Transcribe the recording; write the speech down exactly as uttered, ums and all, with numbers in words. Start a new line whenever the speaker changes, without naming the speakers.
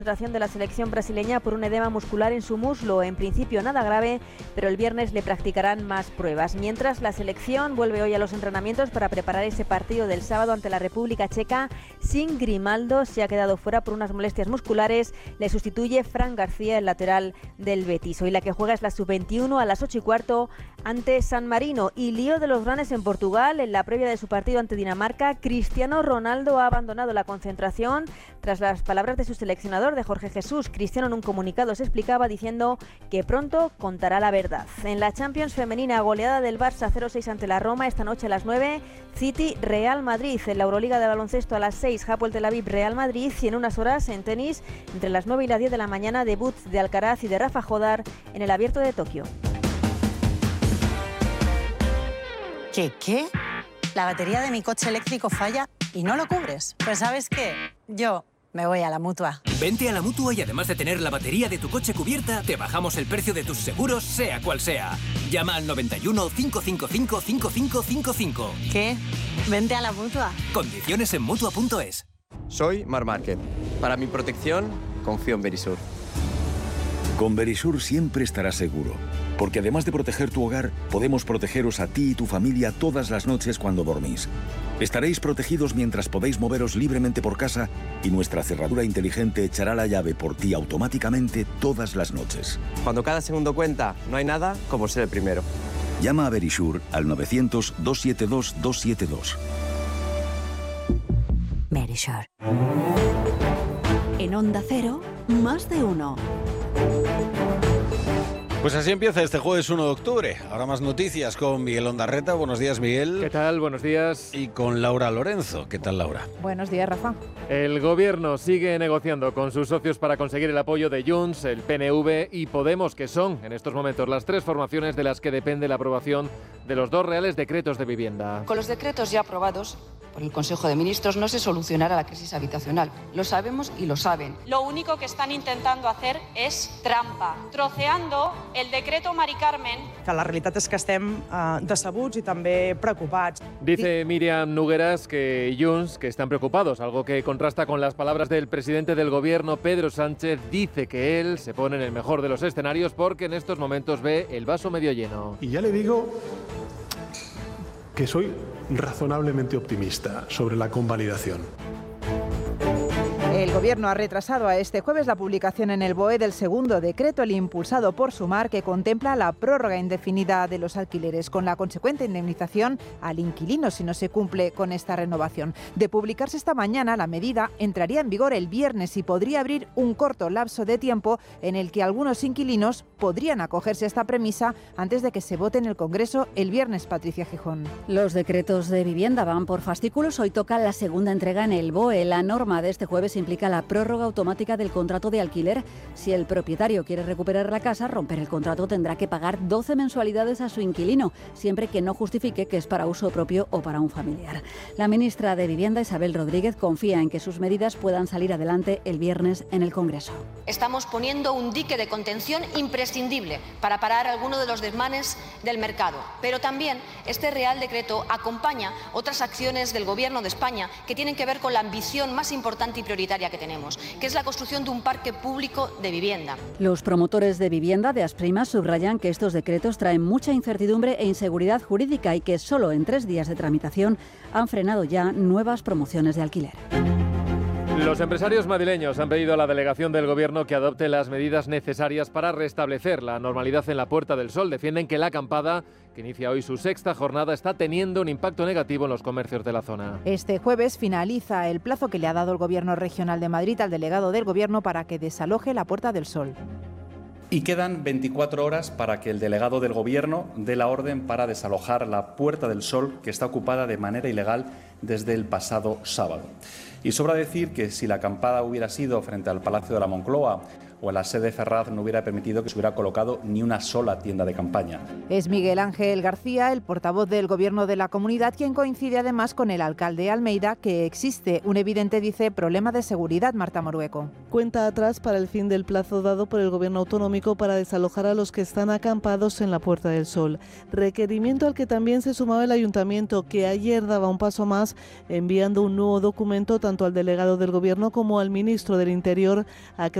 De la selección brasileña por un edema muscular en su muslo, en principio nada grave, pero el viernes le practicarán más pruebas. Mientras, la selección vuelve hoy a los entrenamientos para preparar ese partido del sábado ante la República Checa. Sin Grimaldo, se ha quedado fuera por unas molestias musculares. Le sustituye Fran García, el lateral del Betis. Hoy la que juega es la sub veintiuno a las ocho y cuarto ante San Marino. Y lío de los grandes en Portugal. En la previa de su partido ante Dinamarca, Cristiano Ronaldo ha abandonado la concentración tras las palabras de su seleccionador, de Jorge Jesús. Cristiano en un comunicado se explicaba diciendo que pronto contará la verdad. En la Champions femenina, goleada del Barça cero seis ante la Roma esta noche a las nueve, City Real Madrid. En la Euroliga de baloncesto a las seis, Hapoel Tel Aviv Real Madrid, y en unas horas en tenis entre las nueve y las diez de la mañana, debut de Alcaraz y de Rafa Jodar en el Abierto de Tokio.
¿Qué qué? La batería de mi coche eléctrico falla y no lo cubres. Pues ¿sabes qué? Yo me voy a la Mutua.
Vente a la Mutua y además de tener la batería de tu coche cubierta, te bajamos el precio de tus seguros, sea cual sea. Llama al noventa y uno, cinco cinco cinco, cinco cinco cinco cinco.
¿Qué? Vente a la Mutua.
Condiciones en Mutua punto es.
Soy Mar Márquez. Para mi protección, confío en Verisur.
Con Verisur siempre estarás seguro, porque además de proteger tu hogar, podemos protegeros a ti y tu familia todas las noches cuando dormís. Estaréis protegidos mientras podéis moveros libremente por casa y nuestra cerradura inteligente echará la llave por ti automáticamente todas las noches.
Cuando cada segundo cuenta, no hay nada como ser el primero.
Llama a Verisur al novecientos, doscientos setenta y dos, doscientos setenta y dos.
Verisur. En Onda Cero, más de uno.
Pues así empieza este jueves uno de octubre. Ahora más noticias con Miguel Ondarreta. Buenos días, Miguel.
¿Qué tal? Buenos días.
Y con Laura Lorenzo. ¿Qué tal, Laura?
Buenos días, Rafa.
El Gobierno sigue negociando con sus socios para conseguir el apoyo de Junts, el P N V y Podemos, que son en estos momentos las tres formaciones de las que depende la aprobación de los dos reales decretos de vivienda.
Con los decretos ya aprobados por el Consejo de Ministros no se solucionará la crisis habitacional. Lo sabemos y lo saben.
Lo único que están intentando hacer es trampa, troceando el decreto Mari Carmen.
Que la realitat és que estem uh, decebuts i també preocupats.
Dice Míriam Nogueras que Junts, que están preocupados, algo que contrasta con las palabras del presidente del Gobierno, Pedro Sánchez. Dice que él se pone en el mejor de los escenarios porque en estos momentos ve el vaso medio lleno.
Y ya le digo que soy razonablemente optimista sobre la convalidación.
El Gobierno ha retrasado a este jueves la publicación en el B O E del segundo decreto, el impulsado por Sumar, que contempla la prórroga indefinida de los alquileres, con la consecuente indemnización al inquilino si no se cumple con esta renovación. De publicarse esta mañana, la medida entraría en vigor el viernes y podría abrir un corto lapso de tiempo en el que algunos inquilinos podrían acogerse a esta premisa antes de que se vote en el Congreso el viernes. Patricia Gijón.
Los decretos de vivienda van por fascículos. Hoy toca la segunda entrega en el B O E. La norma de este jueves implica la prórroga automática del contrato de alquiler. Si el propietario quiere recuperar la casa, romper el contrato tendrá que pagar doce mensualidades a su inquilino, siempre que no justifique que es para uso propio o para un familiar. La ministra de Vivienda, Isabel Rodríguez, confía en que sus medidas puedan salir adelante el viernes en el Congreso.
Estamos poniendo un dique de contención imprescindible para parar alguno de los desmanes del mercado. Pero también este Real Decreto acompaña otras acciones del Gobierno de España que tienen que ver con la ambición más importante y prioritaria que tenemos, que es la construcción de un parque público de vivienda.
Los promotores de vivienda de Asprima subrayan que estos decretos traen mucha incertidumbre e inseguridad jurídica y que solo en tres días de tramitación han frenado ya nuevas promociones de alquiler.
Los empresarios madrileños han pedido a la delegación del Gobierno que adopte las medidas necesarias para restablecer la normalidad en la Puerta del Sol. Defienden que la acampada, que inicia hoy su sexta jornada, está teniendo un impacto negativo en los comercios de la zona.
Este jueves finaliza el plazo que le ha dado el Gobierno regional de Madrid al delegado del Gobierno para que desaloje la Puerta del Sol.
Y quedan veinticuatro horas para que el delegado del Gobierno dé la orden para desalojar la Puerta del Sol, que está ocupada de manera ilegal desde el pasado sábado. Y sobra decir que si la acampada hubiera sido frente al Palacio de la Moncloa o en la sede Ferraz no hubiera permitido que se hubiera colocado ni una sola tienda de campaña.
Es Miguel Ángel García, el portavoz del Gobierno de la comunidad, quien coincide además con el alcalde de Almeida que existe un evidente, dice, problema de seguridad. Marta Morueco.
Cuenta atrás para el fin del plazo dado por el Gobierno autonómico para desalojar a los que están acampados en la Puerta del Sol. Requerimiento al que también se sumaba el Ayuntamiento, que ayer daba un paso más enviando un nuevo documento tanto al delegado del Gobierno como al ministro del Interior a